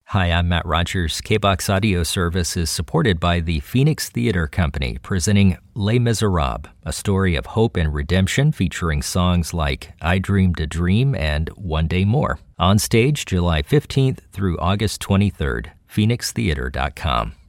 Hi, I'm Matt Rogers. KBOX Audio Service is supported by the Phoenix Theater Company, presenting Les Miserables, a story of hope and redemption featuring songs like I Dreamed a Dream and One Day More. On stage July 15th through August 23rd, phoenixtheater.com.